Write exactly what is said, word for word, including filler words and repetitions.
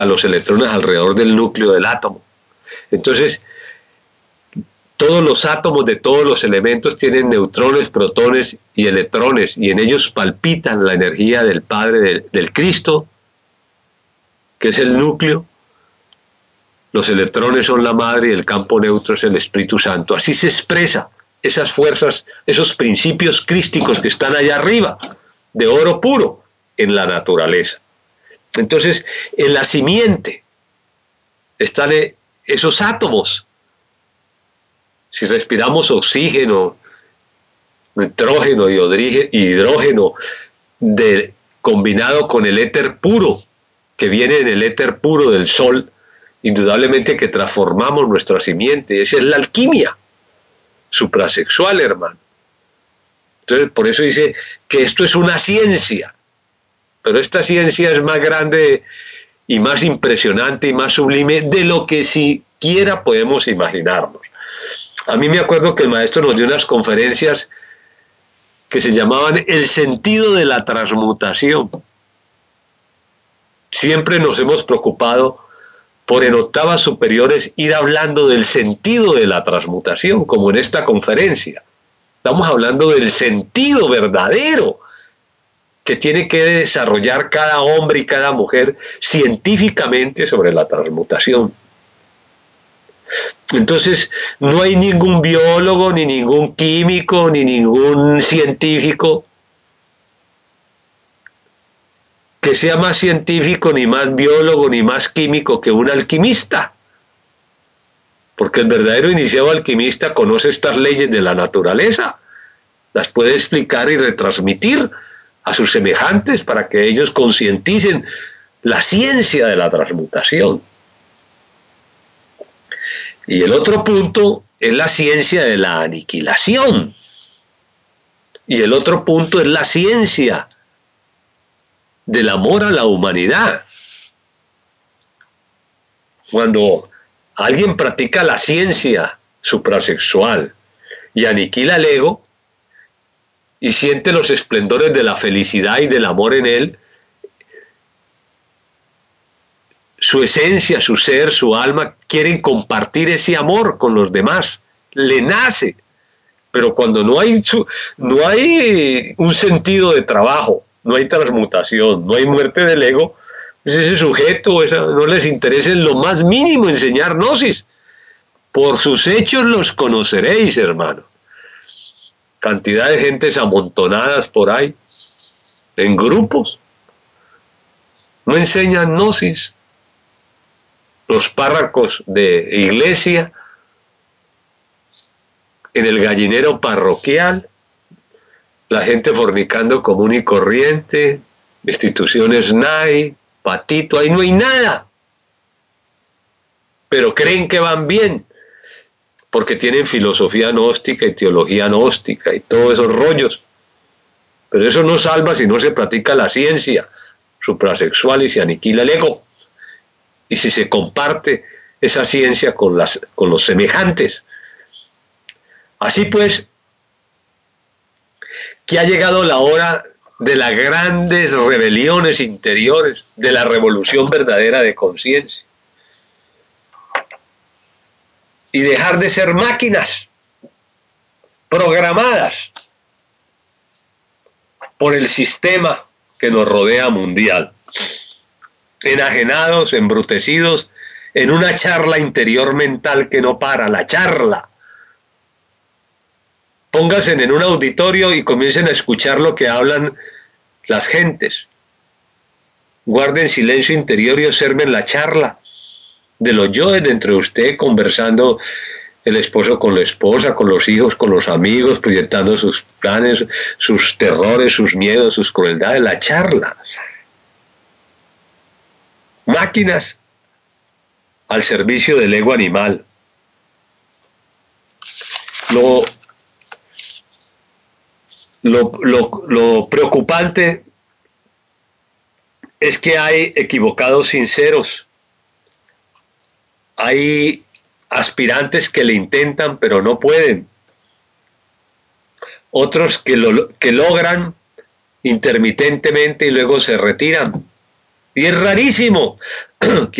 a los electrones alrededor del núcleo del átomo. Entonces, todos los átomos de todos los elementos tienen neutrones, protones y electrones, y en ellos palpitan la energía del Padre, del, del Cristo, que es el núcleo. Los electrones son la madre y el campo neutro es el Espíritu Santo. Así se expresa esas fuerzas, esos principios crísticos que están allá arriba, de oro puro, en la naturaleza. Entonces, en la simiente están esos átomos. Si respiramos oxígeno, nitrógeno y hidrógeno de, combinado con el éter puro, que viene en el éter puro del sol, indudablemente que transformamos nuestra simiente. Esa es la alquimia suprasexual, hermano. Entonces, por eso dice que esto es una ciencia, pero esta ciencia es más grande y más impresionante y más sublime de lo que siquiera podemos imaginarnos. A mí me acuerdo que el maestro nos dio unas conferencias que se llamaban El sentido de la transmutación. Siempre nos hemos preocupado por en octavas superiores ir hablando del sentido de la transmutación, como en esta conferencia. Estamos hablando del sentido verdadero que tiene que desarrollar cada hombre y cada mujer científicamente sobre la transmutación. Entonces, no hay ningún biólogo, ni ningún químico, ni ningún científico que sea más científico, ni más biólogo, ni más químico que un alquimista. Porque el verdadero iniciado alquimista conoce estas leyes de la naturaleza, las puede explicar y retransmitir a sus semejantes para que ellos concienticen la ciencia de la transmutación. Y el otro punto es la ciencia de la aniquilación. Y el otro punto es la ciencia del amor a la humanidad. Cuando alguien practica la ciencia suprasexual y aniquila el ego y siente los esplendores de la felicidad y del amor en él, su esencia, su ser, su alma quieren compartir ese amor con los demás, le nace. Pero cuando no hay, no hay un sentido de trabajo, no hay transmutación, no hay muerte del ego, pues ese sujeto esa, no les interesa en lo más mínimo enseñar gnosis. Por sus hechos los conoceréis, hermano. Cantidad de gentes amontonadas por ahí, en grupos, no enseñan gnosis. Los párrocos de iglesia, en el gallinero parroquial, la gente fornicando común y corriente, instituciones N A I, patito, ahí no hay nada. Pero creen que van bien, porque tienen filosofía gnóstica y teología gnóstica y todos esos rollos. Pero eso no salva si no se practica la ciencia suprasexual y se aniquila el ego. Y si se comparte esa ciencia con, las, con los semejantes. Así pues, que ha llegado la hora de las grandes rebeliones interiores, de la revolución verdadera de conciencia. Y dejar de ser máquinas programadas por el sistema que nos rodea mundial. Enajenados, embrutecidos, en una charla interior mental que no para, la charla. Pónganse en un auditorio y comiencen a escuchar lo que hablan las gentes. Guarden silencio interior y observen la charla de los yoes dentro de usted, conversando el esposo con la esposa, con los hijos, con los amigos, proyectando sus planes, sus terrores, sus miedos, sus crueldades, la charla. Máquinas al servicio del ego animal. Lo, lo, lo, lo preocupante es que hay equivocados sinceros. Hay aspirantes que le intentan pero no pueden. Otros que, lo, que logran intermitentemente y luego se retiran. Y es rarísimo que